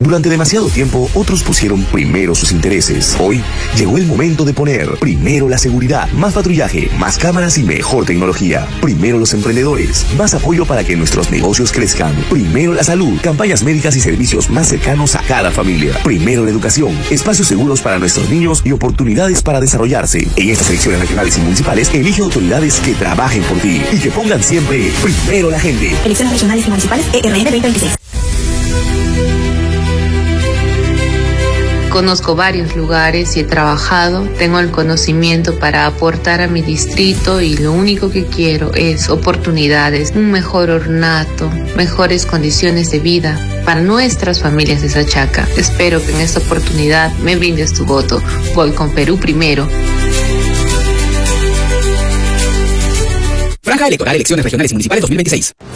Durante demasiado tiempo, otros pusieron primero sus intereses. Hoy llegó el momento de poner primero la seguridad, más patrullaje, más cámaras y mejor tecnología. Primero los emprendedores, más apoyo para que nuestros negocios crezcan. Primero la salud, campañas médicas y servicios más cercanos a cada familia. Primero la educación, espacios seguros para nuestros niños y oportunidades para desarrollarse. En estas elecciones regionales y municipales, elige autoridades que trabajen por ti y que pongan siempre primero la gente. Elecciones regionales y municipales ERN 2026. Conozco varios lugares y he trabajado, tengo el conocimiento para aportar a mi distrito y lo único que quiero es oportunidades, un mejor ornato, mejores condiciones de vida para nuestras familias de Sachaca. Espero que en esta oportunidad me brindes tu voto. Voy con Perú primero. Franja electoral, elecciones regionales y municipales 2026.